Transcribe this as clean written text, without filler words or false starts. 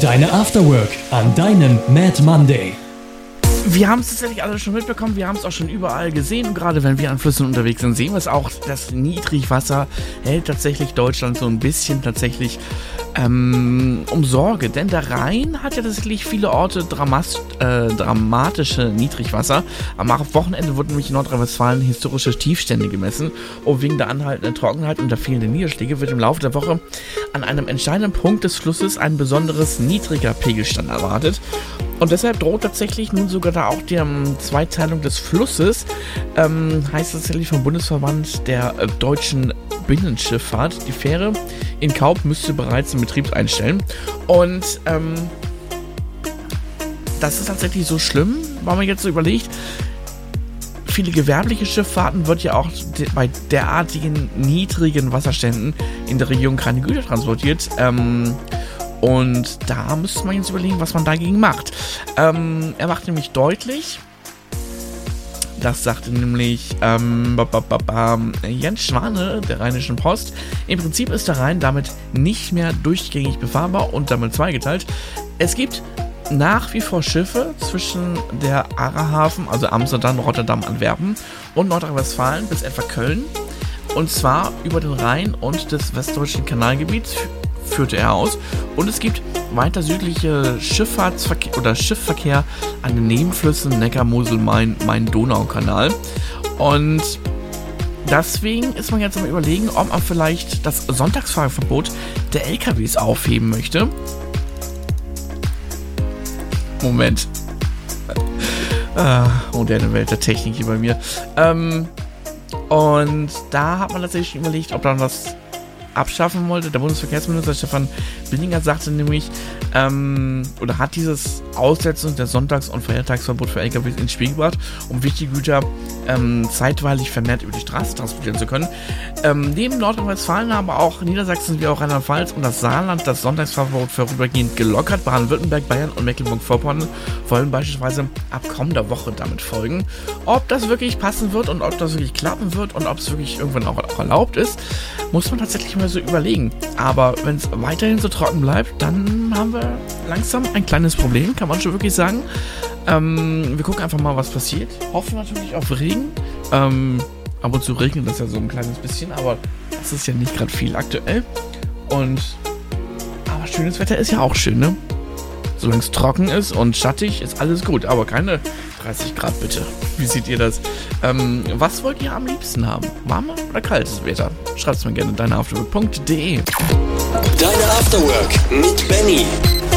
Deine Afterwork an deinem Mad Monday. Wir haben es tatsächlich alle schon mitbekommen, wir haben es auch schon überall gesehen und gerade wenn wir an Flüssen unterwegs sind, sehen wir es auch, das Niedrigwasser hält tatsächlich Deutschland so ein bisschen tatsächlich um Sorge, denn der Rhein hat ja tatsächlich viele Orte dramatische Niedrigwasser. Am Wochenende wurden nämlich in Nordrhein-Westfalen historische Tiefstände gemessen und wegen der anhaltenden Trockenheit und der fehlenden Niederschläge wird im Laufe der Woche an einem entscheidenden Punkt des Flusses ein besonderes niedriger Pegelstand erwartet. Und deshalb droht tatsächlich nun sogar da auch die Zweiteilung des Flusses, heißt tatsächlich vom Bundesverband der deutschen Binnenschifffahrt. Die Fähre in Kaub müsste bereits den Betrieb einstellen. Und das ist tatsächlich so schlimm, weil man jetzt so überlegt, viele gewerbliche Schifffahrten wird ja auch bei derartigen niedrigen Wasserständen in der Region keine Güter transportiert. Und da müsste man jetzt überlegen, was man dagegen macht. Er macht nämlich deutlich, das sagte nämlich Jens Schwane der Rheinischen Post, im Prinzip ist der Rhein damit nicht mehr durchgängig befahrbar und damit zweigeteilt. Es gibt nach wie vor Schiffe zwischen der Aarhafen, also Amsterdam, Rotterdam, Antwerpen und Nordrhein-Westfalen bis etwa Köln. Und zwar über den Rhein und des westdeutschen Kanalgebiets führte er aus. Und es gibt weiter südliche Schiffverkehr an den Nebenflüssen Neckar, Mosel, Main, Donaukanal. Und deswegen ist man jetzt am Überlegen, ob man vielleicht das Sonntagsfahrverbot der LKWs aufheben möchte. Moment. Moderne Welt der Technik hier bei mir. Und da hat man tatsächlich überlegt, ob man das abschaffen wollte. Der Bundesverkehrsminister Stefan Binninger sagte nämlich, oder hat dieses Aussetzung der Sonntags- und Feiertagsverbot für LKWs ins Spiel gebracht, um wichtige Güter zeitweilig vermehrt über die Straße transportieren zu können. Neben Nordrhein-Westfalen, aber auch Niedersachsen wie auch Rheinland-Pfalz und das Saarland das Sonntagsfahrverbot vorübergehend gelockert. Baden-Württemberg, Bayern und Mecklenburg-Vorpommern wollen beispielsweise ab kommender Woche damit folgen. Ob das wirklich passen wird und ob das wirklich klappen wird und ob es wirklich irgendwann auch erlaubt ist, muss man tatsächlich mal so überlegen. Aber wenn es weiterhin so trocken bleibt, dann haben wir langsam ein kleines Problem, kann man schon wirklich sagen. Wir gucken einfach mal, was passiert. Hoffen natürlich auf Regen. Ab und zu regnet das ja so ein kleines bisschen, aber das ist ja nicht gerade viel aktuell. Aber schönes Wetter ist ja auch schön, ne? Solange es trocken ist und schattig, ist alles gut. Aber keine 30 Grad bitte. Wie seht ihr das? Was wollt ihr am liebsten haben? Warmes oder kaltes Wetter? Schreibt es mir gerne in deineafterwork.de. Deine Afterwork mit Benny.